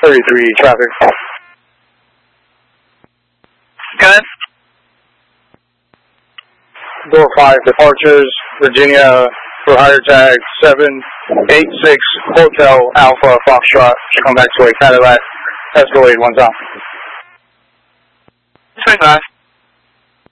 33 traffic. Good. Door 5 departures, Virginia for higher tag 786 Hotel Alpha Foxtrot. Come back to a Cadillac Escalade 1 time. Swing left.